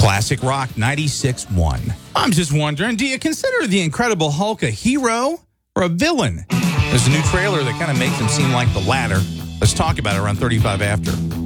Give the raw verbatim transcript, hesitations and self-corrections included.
Classic Rock ninety-six point one. I'm just wondering, do you consider the Incredible Hulk a hero or a villain? There's a new trailer that kind of makes him seem like the latter. Let's talk about it around thirty-five after.